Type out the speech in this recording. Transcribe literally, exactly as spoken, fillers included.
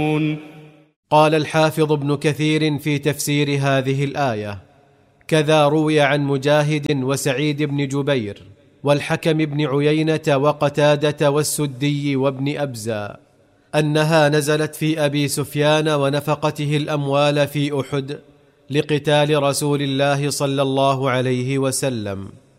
قال الحافظ ابن كثير في تفسير هذه الآية: كذا روي عن مجاهد وسعيد بن جبير والحكم بن عيينة وقتادة والسدي وابن أبزة أنها نزلت في أبي سفيان ونفقته الأموال في أحد لقتال رسول الله صلى الله عليه وسلم.